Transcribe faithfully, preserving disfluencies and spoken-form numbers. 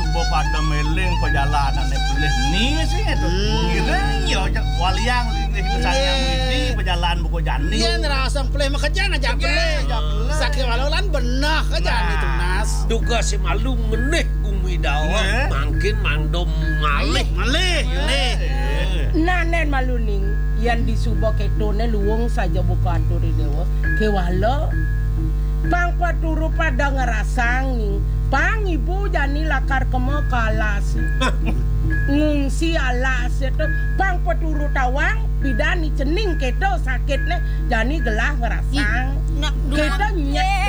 bo pada meling perjalanan ne pelih ni sih itu. Ngireng yo waliang itu sayang ini perjalanan buku jani. Iya ngerasa pelih makejan aja pelih. Sakit walulan benah aja itu nas. Duga si malu meneh gumi dawa mangkin mandom malih malih malih. Nanen maluning yang disubo ketone luwung saja buka aturi dewa kewalo pang paturu pada ngerasang ning pang ibu jani lakar kemo kalas ngungsi alas itu pang paturu tawang bidani cening keto sakitnya jani gelah ngerasang kita nyet